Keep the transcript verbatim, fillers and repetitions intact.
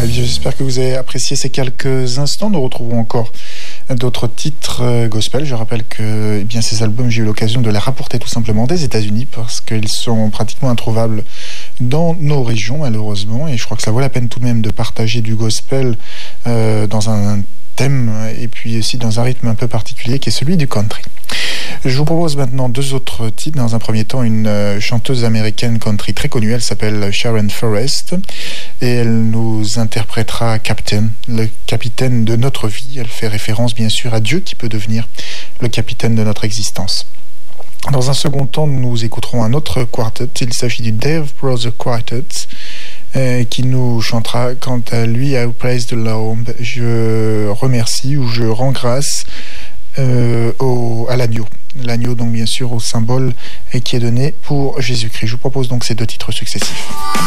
J'espère que vous avez apprécié ces quelques instants. Nous retrouvons encore d'autres titres gospel. Je rappelle que eh bien, ces albums, j'ai eu l'occasion de les rapporter tout simplement des États-Unis parce qu'ils sont pratiquement introuvables dans nos régions, malheureusement. Et je crois que ça vaut la peine tout de même de partager du gospel euh, dans un thème et puis aussi dans un rythme un peu particulier qui est celui du country. Je vous propose maintenant deux autres titres. Dans un premier temps, une chanteuse américaine country très connue, elle s'appelle Sharon Forrest et elle nous interprétera Captain, le capitaine de notre vie. Elle fait référence bien sûr à Dieu qui peut devenir le capitaine de notre existence. Dans un second temps, nous écouterons un autre quartet. Il s'agit du Dave Brother Quartet euh, qui nous chantera quant à lui I Praise the Lord. Je remercie ou je rends grâce euh, au, à l'agneau. L'agneau donc bien sûr au symbole et qui est donné pour Jésus-Christ. Je vous propose donc ces deux titres successifs.